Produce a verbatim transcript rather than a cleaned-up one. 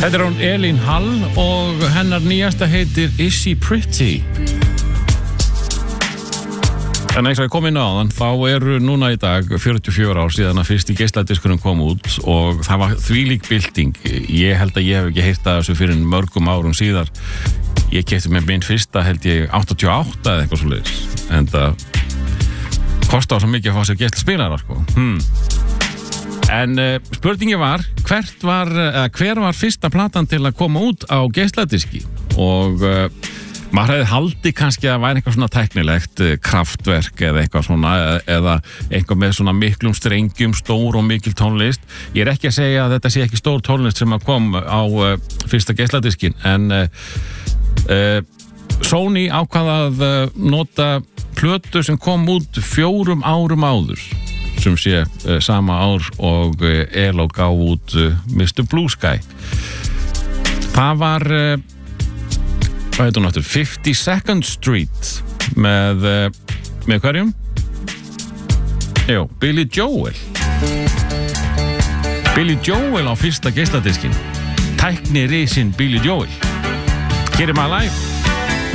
Þetta er hún Elín Hall og hennar nýjasta heitir Is She Pretty? En eins og ég kom inn á þann, þá eru núna í dag fjörutíu og fjögur ár síðan að fyrsti geisladiskurinn kom út og það var þvílík bylting. Ég held að ég hef ekki heyrt að þessu fyrir mörgum árum síðar. Ég keypti með minn fyrsta held ég áttatíu og átta eða eitthvað svoleiðis. En það kosti á svo mikið að fá sér geislaspilara, sko. Hmm. En uh, spurningi var, hvert var, uh, hver var fyrsta platan til að koma út á geisladiski? Og uh, maður hefði haldi kannski að væri eitthvað svona tæknilegt uh, kraftverk eða eitthvað svona, eða eitthvað með svona miklum strengjum, stór og mikil tónlist. Ég er ekki að segja að þetta sé ekki stór tónlist sem að kom á uh, fyrsta geisladiskin, en uh, uh, Sony ákvað að uh, nota plötu sem kom út fjórum árum áður, sem sé uh, sama ár og uh, E L O gaf út uh, mister Blue Sky. Það var uh, hvað heitir hún aftur? fifty-second Street með uh, með hverjum? Jú, Billy Joel. Billy Joel á fyrsta geisladiskin. Tækni risinn Billy Joel. Hér er maður live.